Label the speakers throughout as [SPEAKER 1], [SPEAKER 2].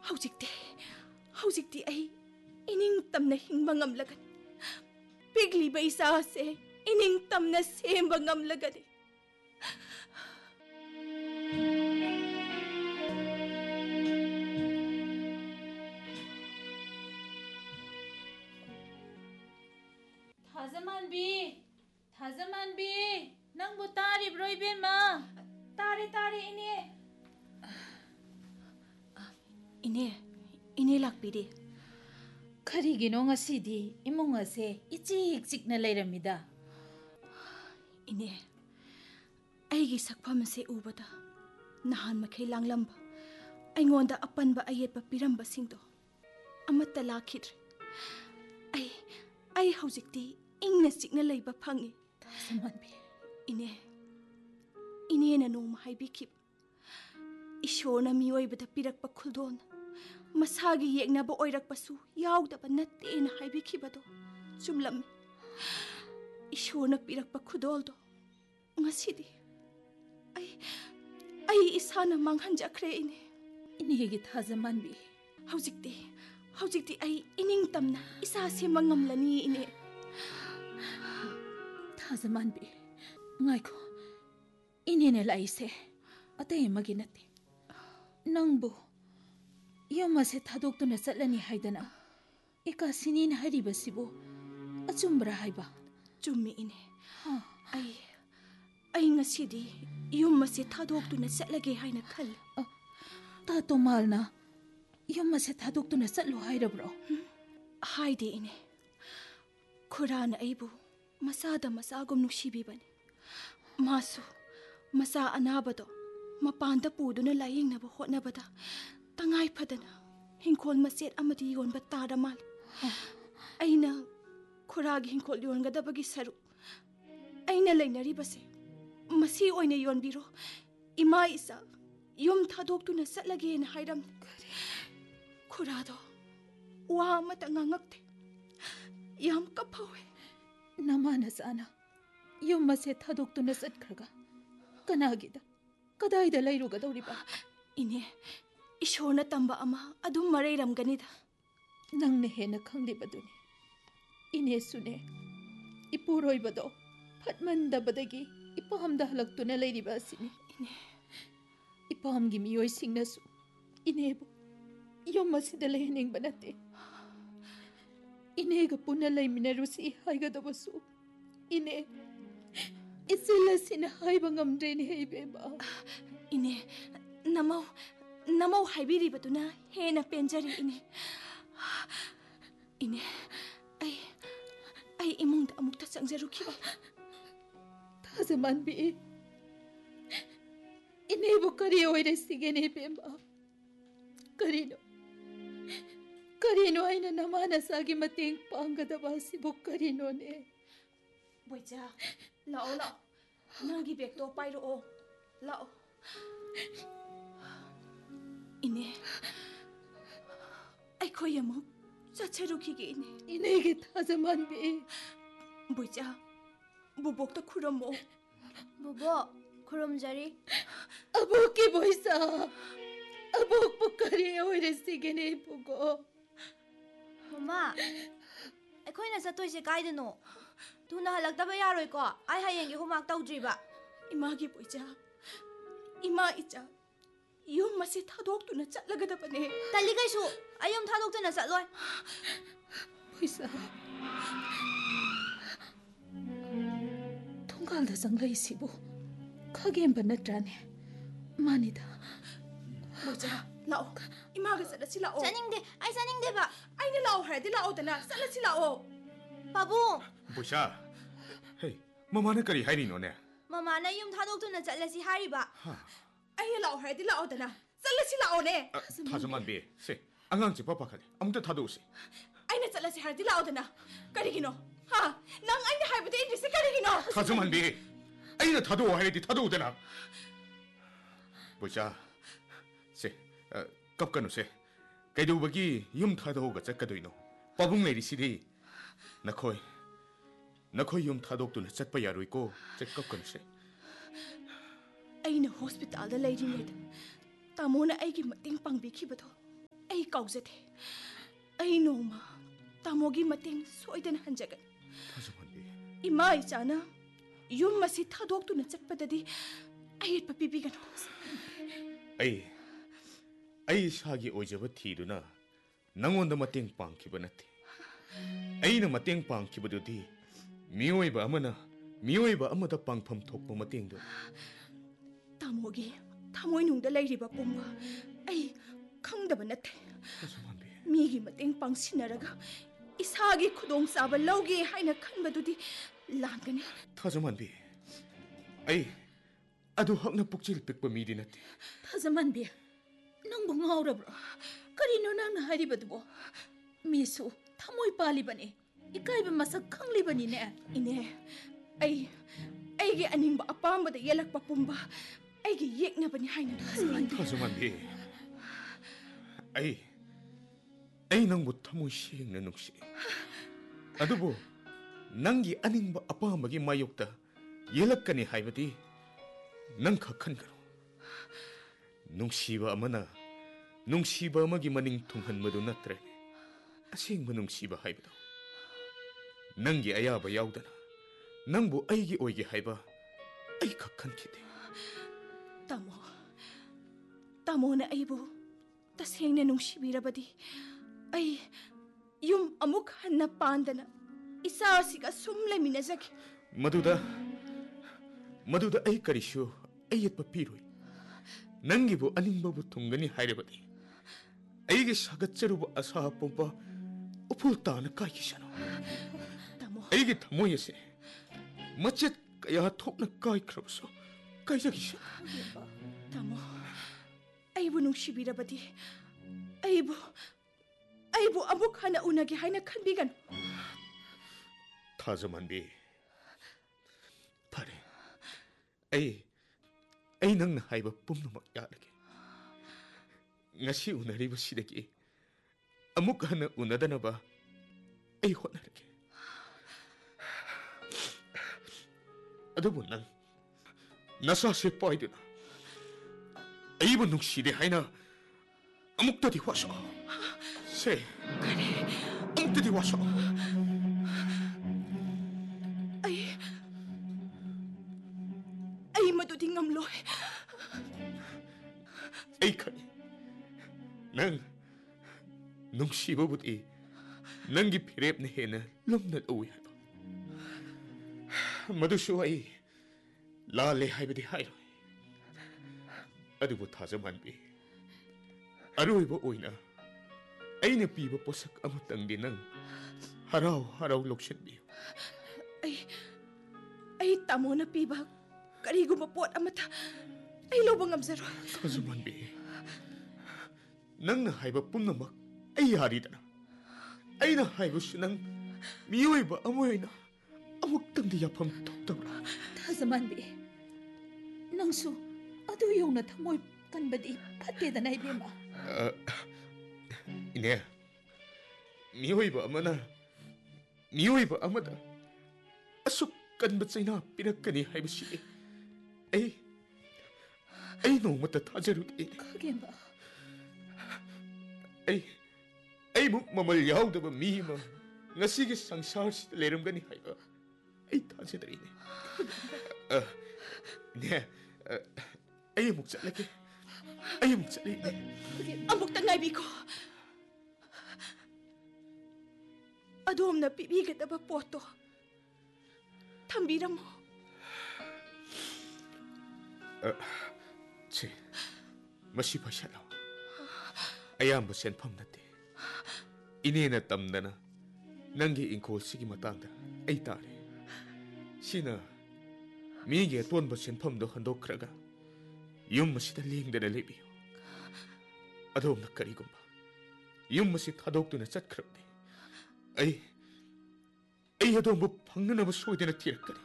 [SPEAKER 1] हौजिक्ति आई inning तमना हिंगबा ngamlagan पिगलीबा इसा से inning तमना सेमबा ngamlagani
[SPEAKER 2] थाजमानबी नंबु तारिब्रो इबेमा
[SPEAKER 1] तारे इने लाकपिदे
[SPEAKER 2] खरिगिनो ngasiदी imung ase ichik chikna leiramida
[SPEAKER 1] इने आईगी सकफम से उबदा नहान मखे लांगलंबा आइंगोंदा अपनबा अयेपा पिरंबा सिंगदो अमत्ता लाखिद्रे आई हौजिक्ति इंगना चिकना लैबा फंगे
[SPEAKER 2] थाजमानबी
[SPEAKER 1] इने ना नोमा हाइबिखिब ईश्वरना मियोइबदा पिरकपा खुलदोन मसागी येगनाबा ओइरकपसु यावदबा नत्तेना हाइबिखिबदो चुमलम ईश्वरना पिरकपा खुदोलदो ngasidi ai isana manghanjakre
[SPEAKER 2] इनेगी थाजमानबी
[SPEAKER 1] हौजिक्ति आई इनिंग तमना इसा से मंगमलनी इने
[SPEAKER 2] थाजमानबी ngaiko इनेने लाइसे अतै मगी नते नंबु यमसे थादोक्तुना चलनी हाइदना एकासिनीन हारिबसिबो अचुम्ब्रा हाइबा
[SPEAKER 1] चुम्मी इने आई ngasiदी यमसे थादोक्तुना चलगे हाइना खल
[SPEAKER 2] तातो मालना यमसे थादोक्तुना चलो हाइरब्रो
[SPEAKER 1] हाइदे इने खुराना आइबु मसादा मसागुम नुसिबिबनी मासु मसा अनाबदो मपानदा पुदुना लायेंगनाबो होटनाबदा तंगाई फदना हिंखोल मसेट अमदी योनबा तारा माल आइना खुरागी हिंखोल योनगदबगी सरु आइना लैनरिबसे मसी ओइना योनबिरो इमा इसा युम थादोक्तुना चलगेना हाइरम खुरादो वा अमता nganगक्ते याम कफावे
[SPEAKER 2] नमाना जाना यमसे थादोक्तुना चटखरगा कनागिदा कदाइदा लैरुगदौरिबा
[SPEAKER 1] इने ईश्वरना तंबा अमा अदुम मरैरमगनिदा
[SPEAKER 2] नंगने हेना खंगदिबदुनी इने सुने इपुरोइबदो फटमंदबदगी इपहमदा हलक्तुना लैरिबा सिनी
[SPEAKER 1] इने
[SPEAKER 2] इपहमगी मियोइ सिंगनसु इनेबु यमसिदा लैहनिंगबा नते इनेगा पुना लैमिनरुसी हाइगदबसु इने इसिलसिना हाइबा ngamdrene हेबेबा
[SPEAKER 1] इने नमौ हाइबिरिबदुना हेना पेंजरी इने आई इमुंगदा अमुक्ता चंगजरुखिबा
[SPEAKER 2] थाजमानबी इनेबु करी ओइरे सिगेने बेबा करिनो आइना नमाना सागी मतेंग पांगदबा सिबु करिनो ने
[SPEAKER 1] बोइचा लाओ नंगी बेग तो पाइरो लाओ इने आई खोयमु चचरुखिगे
[SPEAKER 2] इनेगे थाजमानबी
[SPEAKER 1] बोइचा बुबोक तो खुरमो
[SPEAKER 3] बुबो खुरमजरी
[SPEAKER 2] अबोकी बोइसा अबोक पुकरी ओइरे सिगेने पुगो
[SPEAKER 3] ममा अखोइना चतोइसे काइदनो तुना हलक्तबा यारोइको आई हयेंगे होमवर्क तौद्रिबा
[SPEAKER 1] इमागी बोइचा इमा इचा युम मसे थादोक्तुना चलगदबने
[SPEAKER 3] तल्ली कैसु आयुम थादोक्तुना चलोय
[SPEAKER 2] बोइसा थोंगालदा चंगलैसिबु खगेंबा नट्राने मानिदा
[SPEAKER 1] बोइचा लाओ इमागा चलसी लाओ
[SPEAKER 3] चनिंगदेबा
[SPEAKER 1] आइना लाओ हरदि लाओ दना चलसी लाओ
[SPEAKER 3] बाबू
[SPEAKER 4] बोइचा हे ममाना करी हाइरिनोने
[SPEAKER 3] ममाना युम थादोक्तुना चलसी हारिबा
[SPEAKER 1] आइना लाओ हरदि लाओ दना चलसी लाओ ने
[SPEAKER 4] थाजमानबी से अंगांग चिपा पाखले अमुक्ता थादोसी
[SPEAKER 1] आइना चलसी हरदि लाओ दना करिगिनो हा नंग आइना हाइबदे इंग्लिश करिगिनो
[SPEAKER 4] थाजमानबी आइना थादो हाइदि थादो दना बोइचा से कपकनु से कैदौबगी युम थादोगा चक्कदोइनो पाबुंग लेरिसिदि नखोय युम थादोक्तुना चटपा यारोइको चेकअप से
[SPEAKER 1] अइना हॉस्पिटल दा लैरिङैदा तामोना आइगी मतेंग पांगबिखिबदो ꯑꯩ ꯀꯥꯎꯖꯗꯦ ꯑꯩ ꯅꯣꯡꯃ ꯇꯥꯃꯣꯒꯤ ꯃꯇꯦꯡ ꯁꯣꯏꯗꯅ ꯍꯟꯖꯒꯅꯤ
[SPEAKER 4] ꯊꯥꯖꯃꯟꯕꯤ
[SPEAKER 1] ꯏꯃꯥ ꯏꯆꯥꯅ ꯌꯨꯝ ꯑꯁꯤ ꯊꯥꯗꯣꯛꯇꯨꯅ ꯆꯠꯄꯗꯗꯤ ꯑꯌꯦꯠꯄ ꯄꯤꯕꯤꯒꯅꯨ
[SPEAKER 4] ꯑꯩ ꯏꯁꯥꯒꯤ ꯑꯣꯏꯖꯕ ꯊꯤꯗꯨꯅ ꯅꯪꯉꯣꯟꯗ ꯃꯇꯦꯡ ꯄꯥꯡꯈꯤꯕ ꯅꯠꯇꯦ ꯑꯩꯅ ꯃꯇꯦꯡ ꯄꯥꯡꯈꯤꯕꯗꯨꯗꯤ ꯃꯤꯑꯣꯏꯕ ꯑꯃꯅ ꯃꯤꯑꯣꯏꯕ ꯑꯃꯗ ꯄꯥꯡꯐꯝ ꯊꯣꯛꯄ ꯃꯇꯦꯡꯗꯨ
[SPEAKER 1] ꯇꯥꯃꯣꯒꯤ ꯊꯃꯣꯏꯅꯨꯡꯗ ꯂꯩꯔꯤꯕ ꯄꯨꯝꯕ ꯑꯩ ꯈꯪꯗꯕ ꯅꯠꯇꯦ ꯃꯤꯒꯤ ꯃꯇꯦꯡ ꯄꯥꯡꯁꯤꯟꯅꯔꯒ ꯏꯁꯥꯒꯤ ꯈꯨꯗꯣꯡꯆꯥꯕ ꯂꯧꯒꯦ ꯍꯥꯏꯅ ꯈꯟꯕꯗꯨꯗꯤ ꯂꯥꯟꯒꯅꯤ
[SPEAKER 4] ꯊꯥꯖꯃꯟꯕꯤ ꯑꯩ ꯑꯗꯨ ꯍꯛꯅ ꯄꯨꯛꯆꯦꯜ ꯄꯤꯛꯄ ꯃꯤꯗꯤ ꯅꯠꯇꯦ
[SPEAKER 2] ꯊꯥꯖꯃꯟꯕꯤ ꯅꯪꯕꯨ ꯉꯥꯎꯔꯕ꯭ꯔꯣ ꯀꯔꯤꯅꯣ ꯅꯪꯅ ꯍꯥꯏꯔꯤꯕꯗꯨꯕꯣ ꯃꯤꯁꯨ ꯊꯃꯣꯏ ꯄꯥꯜꯂꯤꯕꯅꯤ ꯏꯀꯥꯏꯕ ꯃꯁꯛ ꯈꯪꯂꯤꯕꯅꯤꯅꯦ
[SPEAKER 1] ꯏꯅꯦ ꯑꯩꯒꯤ ꯑꯅꯤꯡꯕ ꯑꯄꯥꯝꯕꯗ ꯌꯦꯜꯂꯛꯄ ꯄꯨꯝꯕ ꯑꯩꯒꯤ ꯌꯦꯛꯅꯕꯅꯤ ꯍꯥꯏꯅ
[SPEAKER 4] ꯊꯥꯖꯃꯟꯕꯤ ꯑꯩ ꯅꯪꯕꯨ ꯊꯃꯣꯏ ꯁꯦꯡꯅ ꯅꯨꯡꯁꯤ ꯑꯗꯨꯕꯨ ꯅꯪꯒꯤ ꯑꯅꯤꯡꯕ ꯑꯄꯥꯝꯕꯒꯤ ꯃꯥꯌꯣꯛꯇ ꯌꯦꯜꯂꯛꯀꯅꯤ ꯍꯥꯏꯕꯗꯤ ꯅꯪ ꯈꯛ ꯈꯟꯒꯅꯨ ꯅꯨꯡꯁꯤꯕ ꯑꯃꯅ ꯅꯨꯡꯁꯤꯕ ꯑꯃꯒꯤ ꯃꯅꯤꯡ ꯊꯨꯡꯍꯟꯕꯗꯨ ꯅꯠꯇ꯭ꯔꯦ ꯑꯁꯦꯡꯕ ꯅꯨꯡꯁꯤꯕ ꯍꯥꯏꯕꯗꯣ ꯅꯪꯒꯤ ꯑꯌꯥꯕ ꯌꯥꯎꯗꯅ ꯅꯪꯕꯨ ꯑꯩꯒꯤ ꯑꯣꯏꯒꯦ ꯍꯥꯏꯕ ꯑꯩ ꯈꯛ ꯈꯟꯈꯤꯗꯦ
[SPEAKER 1] ꯇꯥꯃꯣꯅ ꯑꯩꯕꯨ ꯇꯁꯦꯡꯅ ꯅꯨꯡꯁꯤꯕꯤꯔꯕꯗꯤ ꯑꯩ ꯌꯨꯝ ꯑꯃꯨꯛ ꯍꯟꯅ ꯄꯥꯟꯗꯅ ꯏꯆꯥꯁꯤꯒ ꯁꯨꯝ ꯂꯩꯃꯤꯟꯅꯖꯒꯦ
[SPEAKER 4] ꯃꯗꯨꯗ ꯑꯩ ꯀꯔꯤꯁꯨ ꯑꯌꯦꯠꯄ ꯄꯤꯔꯣꯏ ꯅꯪꯒꯤꯕꯨ ꯑꯅꯤꯡꯕꯕꯨ ꯊꯨꯡꯒꯅꯤ ꯍꯥꯏꯔꯕꯗꯤ ꯑꯩꯒꯤ ꯁꯥꯒꯠꯆꯔꯨꯕ ꯑꯁꯥ ꯄꯨꯝꯕ ꯎꯐꯨꯜ ꯇꯥꯅ ꯀꯥꯏꯈꯤꯁꯅꯨ ꯑꯩꯒꯤ ꯊꯃꯣꯏ ꯑꯁꯦ ꯃꯆꯦꯠ ꯀꯌꯥ ꯊꯣꯛꯅ ꯀꯥꯏꯈ꯭ꯔꯕꯁꯨ ꯀꯥꯏꯖꯈꯤꯁꯅꯨ
[SPEAKER 1] ꯇꯥꯃꯣ ꯑꯩꯕꯨ ꯅꯨꯡꯁꯤꯕꯤꯔꯕꯗꯤ ꯑꯩꯕꯨ ꯑꯃꯨꯛ ꯍꯟꯅ ꯎꯅꯒꯦ ꯍꯥꯏꯅ ꯈꯟꯕꯤꯒꯅꯨ
[SPEAKER 4] ꯊꯥꯖꯃꯟꯕꯤ ꯐꯔꯦ ꯑꯩ ꯅꯪꯅ ꯍꯥꯏꯕ ꯄꯨꯝꯅꯃꯛ ꯌꯥꯔꯒꯦ ꯉꯁꯤ ꯎꯅꯔꯤꯕꯁꯤꯗꯒꯤ ꯑꯃꯨꯛ ꯍꯟꯅ ꯎꯅꯗꯅꯕ ꯑꯩ ꯍꯣꯠꯅꯔꯒꯦ ꯑꯗꯨꯕꯨ ꯅꯪ ꯅꯁꯥꯁꯦ ꯄꯥꯏꯗꯨꯅ ꯑꯩꯕꯨ ꯅꯨꯡꯁꯤꯗꯦ ꯍꯥꯏꯅ ꯑꯃꯨꯛꯇꯗꯤ ꯋꯥꯁꯛꯑꯣ ꯁꯦ ꯑꯃꯨꯛꯇꯗꯤ ꯋꯥꯁꯛꯑꯣ
[SPEAKER 1] ꯑꯩ ꯃꯗꯨꯗꯤ ꯉꯝꯂꯣꯏ
[SPEAKER 4] ꯑꯩ ꯈꯪꯉꯤ ꯅꯪ ꯅꯨꯡꯁꯤꯕꯕꯨꯗꯤ ꯅꯪꯒꯤ ꯐꯤꯔꯦꯞꯅ ꯍꯦꯟꯅ ꯂꯨꯝꯅ ꯂꯧꯏ ꯍꯥꯏꯕ ꯃꯗꯨꯁꯨ ꯑꯩ ꯂꯥꯜꯂꯦ ꯍꯥꯏꯕꯗꯤ ꯍꯥꯏꯔꯣꯏ ꯑꯗꯨꯕꯨ ꯊꯥꯖꯃꯟꯕꯤ ꯑꯔꯣꯏꯕ ꯑꯣꯏꯅ ꯑꯩꯅ ꯄꯤꯕ ꯄꯣꯠꯁꯛ ꯑꯃꯇꯪꯗꯤ ꯅꯪ ꯍꯔꯥꯎ ꯍꯔꯥꯎ ꯂꯧꯁꯤꯟꯕꯤꯌꯨ
[SPEAKER 1] ꯑꯩ ꯇꯥꯃꯣꯅ ꯄꯤꯕ ꯀꯔꯤꯒꯨꯝꯕ ꯄꯣꯠ ꯑꯃꯠꯇ ꯑꯩ ꯂꯧꯕ ꯉꯝꯖꯔꯣꯏ
[SPEAKER 4] ꯊꯥꯖꯃꯟꯕꯤ ꯅꯪꯅ ꯍꯥꯏꯕ ꯄꯨꯝꯅꯃꯛ ꯑꯩ ꯌꯥꯔꯤꯗꯅ ꯑꯩꯅ ꯍꯥꯏꯕꯁꯨ ꯅꯪ ꯃꯤꯑꯣꯏꯕ ꯑꯃ ꯑꯣꯏꯅ ꯑꯃꯨꯛꯇꯪꯗꯤ ꯌꯥꯐꯝ ꯊꯣꯛꯇꯕ꯭ꯔꯥ
[SPEAKER 2] ꯊꯥꯖꯃꯟꯕꯤ ꯅꯪꯁꯨ ꯑꯗꯨ ꯌꯧꯅ ꯊꯃꯣꯏ ꯀꯟꯕꯗꯤ ꯐꯠꯇꯦꯗꯅ ꯏꯕꯦꯝꯃ
[SPEAKER 4] ꯏꯅꯦ ꯃꯤꯑꯣꯏꯕ ꯑꯃꯅ ꯃꯤꯑꯣꯏꯕ ꯑꯃꯗ ꯑꯁꯨꯛ ꯀꯟꯕ ꯆꯩꯅꯥ ꯄꯤꯔꯛꯀꯅꯤ ꯍꯥꯏꯕꯁꯤꯗꯤ ꯑꯩ ꯅꯣꯡꯃꯇ ꯊꯥꯖꯔꯨꯗꯦ
[SPEAKER 2] ꯈꯥꯒꯦꯝꯕ
[SPEAKER 4] ꯑꯩꯃꯨꯛ ꯃꯃꯜ ꯌꯥꯎꯗꯕ ꯃꯤ ꯑꯃ ꯉꯁꯤꯒꯤ ꯁꯪꯁꯥꯔꯁꯤꯗ ꯂꯩꯔꯝꯒꯅꯤ ꯍꯥꯏꯕ ꯑꯩ ꯊꯥꯖꯗ꯭ꯔꯤꯅꯦ ꯏꯅꯦ ꯑꯩ ꯑꯃꯨꯛ ꯆꯠꯂꯒꯦ
[SPEAKER 1] ꯑꯃꯨꯛꯇ ꯉꯥꯏꯕꯤꯈꯣ ꯑꯗꯣꯝꯅ ꯄꯤꯕꯤꯒꯗꯕ ꯄꯣꯠꯇꯣ ꯊꯝꯕꯤꯔꯝꯃꯣ
[SPEAKER 4] ꯁꯤ ꯃꯁꯤ ꯄꯩꯁꯥꯂꯣ ꯑꯌꯥꯝꯕ ꯁꯦꯟꯐꯝ ꯅꯠꯇꯦ ꯏꯅꯦꯅ ꯇꯝꯗꯅ ꯅꯪꯒꯤ ꯏꯪꯈꯣꯜꯁꯤꯒꯤ ꯃꯇꯥꯡꯗ ꯑꯩ ꯇꯥꯔꯦ ꯁꯤꯅ ꯃꯤꯒꯤ ꯑꯇꯣꯟꯕ ꯁꯦꯟꯐꯝꯗꯣ ꯍꯟꯗꯣꯛꯈ꯭ꯔꯒ ꯌꯨꯝ ꯑꯁꯤꯗ ꯂꯦꯡꯗꯅ ꯂꯩꯕꯤꯌꯨ ꯑꯗꯣꯝꯅ ꯀꯔꯤꯒꯨꯝꯕ ꯌꯨꯝ ꯑꯁꯤ ꯊꯥꯗꯣꯛꯇꯨꯅ ꯆꯠꯈ꯭ꯔꯕꯗꯤ ꯑꯩ ꯑꯗꯣꯝꯕꯨ ꯐꯪꯅꯅꯕ ꯁꯣꯏꯗꯅ ꯊꯤꯔꯛꯀꯅꯤ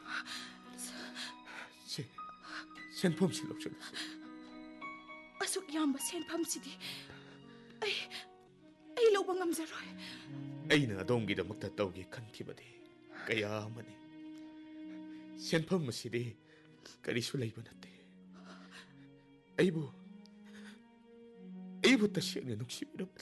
[SPEAKER 4] ꯁꯦꯟꯐꯝꯁꯤ ꯂꯧꯁꯤꯜꯂꯨꯁꯤ
[SPEAKER 1] ꯑꯁꯨꯛ ꯌꯥꯝꯕ ꯁꯦꯟꯐꯝꯁꯤꯗꯤ ꯑꯩ ꯂꯧꯕ ꯉꯝꯖꯔꯣꯏ
[SPEAKER 4] ꯑꯩꯅ ꯑꯗꯣꯝꯒꯤꯗꯃꯛꯇ ꯇꯧꯒꯦ ꯈꯟꯈꯤꯕꯗꯤ ꯀꯌꯥ ꯑꯃꯅꯤ ꯁꯦꯟꯐꯝ ꯑꯁꯤꯗꯤ ꯀꯔꯤꯁꯨ ꯂꯩꯕ ꯅꯠꯇꯦ ꯑꯩꯕꯨ ꯇꯁꯦꯡꯅ ꯅꯨꯡꯁꯤꯕꯤꯔꯕꯗꯤ